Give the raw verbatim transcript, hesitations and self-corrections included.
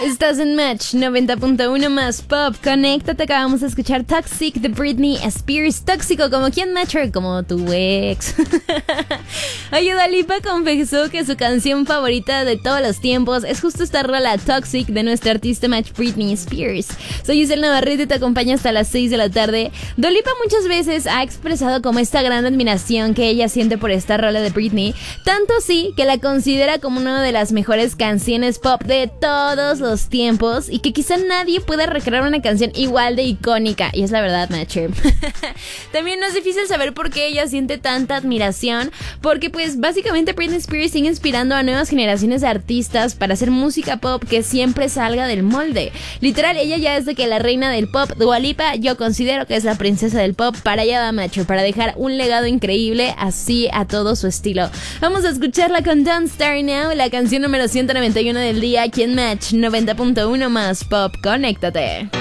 Estás en Match noventa punto uno más Pop. Conéctate, acabamos de escuchar Toxic de Britney Spears. Tóxico como quien, Matcher, como tu ex. Oye, Dua Lipa confesó que su canción favorita de todos los tiempos es justo esta rola Toxic de nuestra artista Match Britney Spears. Soy Isel Navarrete y te acompaño hasta las seis de la tarde. Dua Lipa muchas veces ha expresado como esta gran admiración que ella siente por esta rola de Britney, tanto así que la considera como una de las mejores canciones pop de todos los tiempos y que quizá nadie pueda recrear una canción igual de icónica, y es la verdad, Matcher. También no es difícil saber por qué ella siente tanta admiración, porque pues básicamente Britney Spears sigue inspirando a nuevas generaciones de artistas para hacer música pop que siempre salga del molde. Literal, ella ya es de que la reina del pop. Dua Lipa yo considero que es la princesa del pop. Para allá va Matcher, para dejar un legado increíble así a todo su estilo. Vamos a escucharla con Don't Start Now, la canción número ciento noventa y uno del día aquí en Match noventa punto uno más Pop. Conéctate.